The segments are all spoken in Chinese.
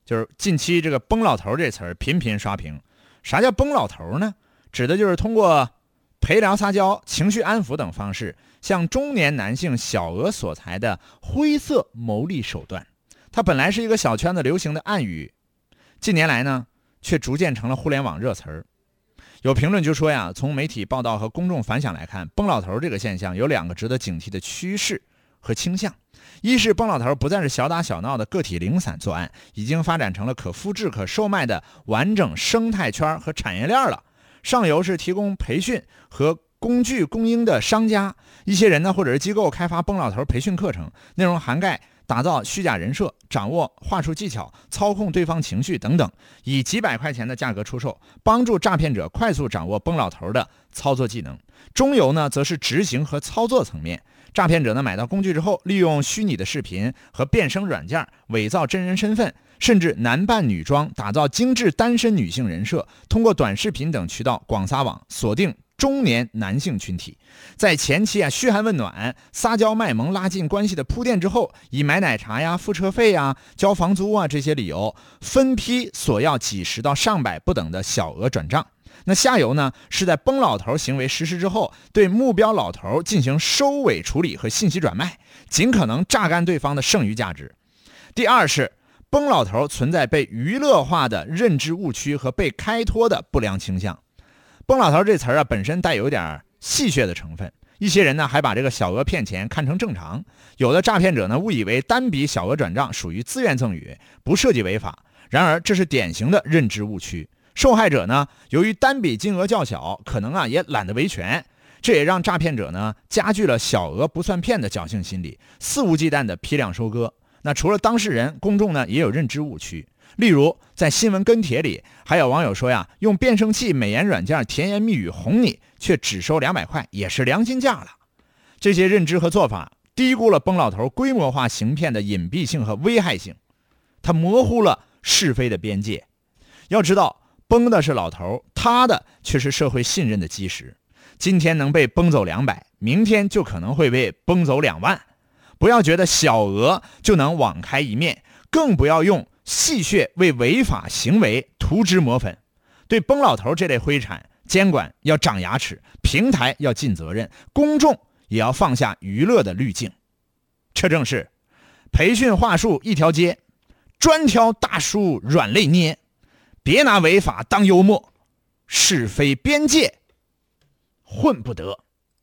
就是近期这个崩老头这词儿频频刷屏。啥叫崩老头呢？指的就是通过陪聊撒娇、情绪安抚等方式，向中年男性小额索财的灰色牟利手段。它本来是一个小圈子流行的暗语，近年来呢，却逐渐成了互联网热词儿。有评论就说呀，从媒体报道和公众反响来看，崩老头这个现象有2个值得警惕的趋势和倾向。一是崩老头不再是小打小闹的个体零散作案，已经发展成了可复制可售卖的完整生态圈和产业链了。上游是提供培训和工具供应的商家，一些人呢或者是机构开发崩老头培训课程，内容涵盖打造虚假人设、掌握话术技巧、操控对方情绪等等，以几百块钱的价格出售，帮助诈骗者快速掌握崩老头的操作技能。中游呢则是执行和操作层面，诈骗者呢买到工具之后，利用虚拟的视频和变声软件伪造真人身份，甚至男扮女装，打造精致单身女性人设，通过短视频等渠道广撒网，锁定中年男性群体。在前期嘘寒问暖、撒娇卖萌、拉近关系的铺垫之后，以买奶茶呀、付车费呀、交房租啊这些理由，分批索要几十到上百不等的小额转账。那下游呢，是在崩老头行为实施之后，对目标老头进行收尾处理和信息转卖，尽可能榨干对方的剩余价值。第二是崩老头存在被娱乐化的认知误区和被开脱的不良倾向。崩老头这词儿本身带有点戏谑的成分，一些人呢还把这个小额骗钱看成正常，有的诈骗者呢误以为单笔小额转账属于自愿赠与，不涉及违法。然而这是典型的认知误区。受害者呢，由于单笔金额较小，可能也懒得维权，这也让诈骗者呢加剧了小额不算骗的侥幸心理，肆无忌惮的批量收割。那除了当事人，公众呢也有认知误区。例如在新闻跟帖里，还有网友说呀，用变声器、美颜软件甜言蜜语哄你，却只收200块，也是良心价了。这些认知和做法低估了崩老头规模化行骗的隐蔽性和危害性，它模糊了是非的边界。要知道，崩的是老头，他的却是社会信任的基石。今天能被崩走200，明天就可能会被崩走2万。不要觉得小额就能网开一面，更不要用戏谑为违法行为涂脂抹粉。对崩老头这类灰产，监管要长牙齿，平台要尽责任，公众也要放下娱乐的滤镜。这正是培训话术一条街，专挑大叔软肋捏。别拿违法当幽默，是非边界混不得。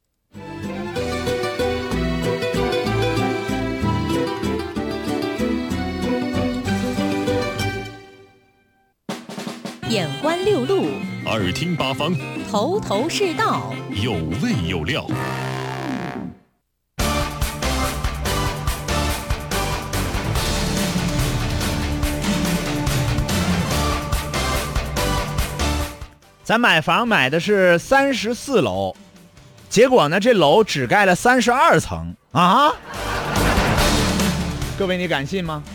眼观六路， 耳听八方， 头头是道， 有味有料。 咱买房买的是34楼，结果呢，这楼只盖了32层啊！各位，你敢信吗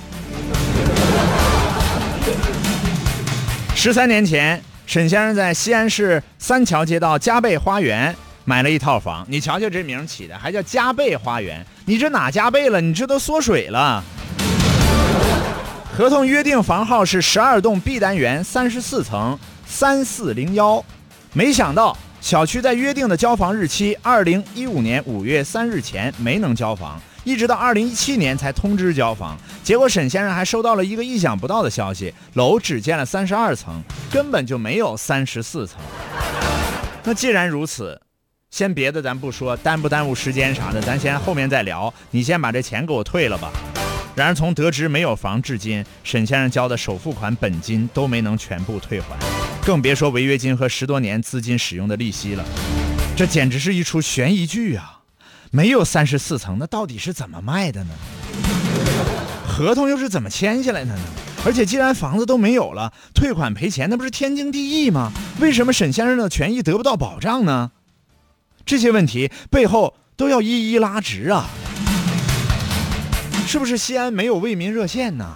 ？13年前，沈先生在西安市三桥街道嘉贝花园买了一套房。你瞧瞧这名起的，还叫嘉贝花园，你这哪加倍了？你这都缩水了。合同约定房号是12栋 B 单元34层3401，没想到小区在约定的交房日期2015年5月3日前没能交房，一直到2017年才通知交房。结果沈先生还收到了一个意想不到的消息，楼只建了32层，根本就没有34层。那既然如此，先别的咱不说，耽不耽误时间啥的，咱先后面再聊，你先把这钱给我退了吧。然而从得知没有房至今，沈先生交的首付款本金都没能全部退还，更别说违约金和10多年资金使用的利息了。这简直是一出悬疑剧啊！没有34层，那到底是怎么卖的呢？合同又是怎么签下来的呢？而且既然房子都没有了，退款赔钱那不是天经地义吗？为什么沈先生的权益得不到保障呢？这些问题背后都要一一拉直啊！是不是西安没有为民热线呢？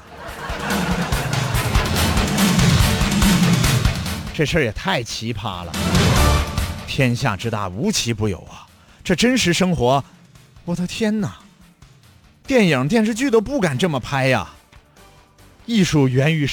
这事儿也太奇葩了！天下之大，无奇不有啊！这真实生活，我的天哪！电影电视剧都不敢这么拍呀！艺术源于